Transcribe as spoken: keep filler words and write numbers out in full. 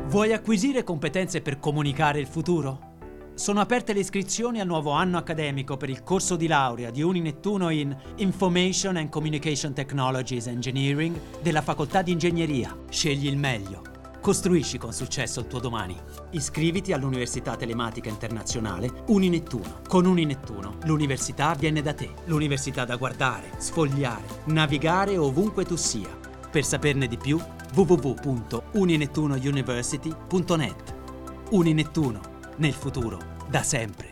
Vuoi acquisire competenze per comunicare il futuro? Sono aperte le iscrizioni al nuovo anno accademico per il corso di laurea di Uninettuno in Information and Communication Technologies Engineering della Facoltà di Ingegneria. Scegli il meglio. Costruisci con successo il tuo domani. Iscriviti all'Università Telematica Internazionale Uninettuno. Con Uninettuno l'università viene da te. L'università da guardare, sfogliare, navigare ovunque tu sia. Per saperne di più, w w w punto uninettunouniversity punto net. Uninettuno. Nel futuro, da sempre.